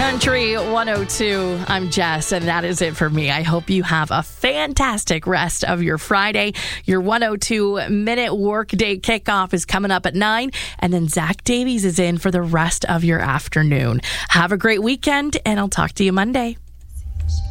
Country 102. I'm Jess, and that is it for me. I hope you have a fantastic rest of your Friday. Your 102-minute workday kickoff is coming up at 9, and then Zach Davies is in for the rest of your afternoon. Have a great weekend, and I'll talk to you Monday.